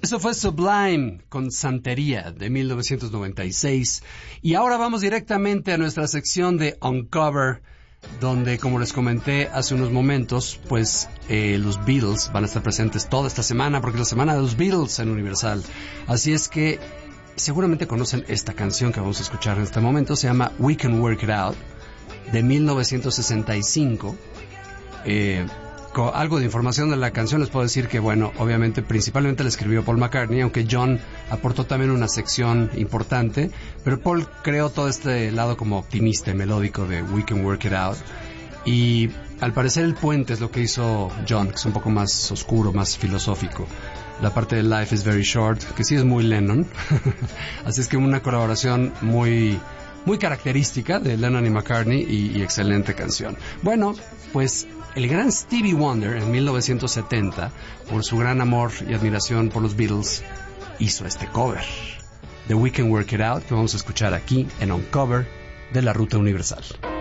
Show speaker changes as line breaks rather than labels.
Eso fue Sublime con Santería de 1996. Y ahora vamos directamente a nuestra sección de Uncover, donde, como les comenté hace unos momentos, pues los Beatles van a estar presentes toda esta semana, porque es la semana de los Beatles en Universal. Así es que seguramente conocen esta canción que vamos a escuchar en este momento. Se llama We Can Work It Out, de 1965. Algo de información de la canción les puedo decir que, bueno, obviamente principalmente la escribió Paul McCartney, aunque John aportó también una sección importante, pero Paul creó todo este lado como optimista y melódico de We Can Work It Out, y al parecer el puente es lo que hizo John, que es un poco más oscuro, más filosófico. La parte de Life is Very Short, que sí es muy Lennon. Así es que una colaboración muy característica de Lennon y McCartney, y excelente canción. Bueno, pues el gran Stevie Wonder en 1970, por su gran amor y admiración por los Beatles, hizo este cover de We Can Work It Out, que vamos a escuchar aquí en Uncover de la Ruta Universal.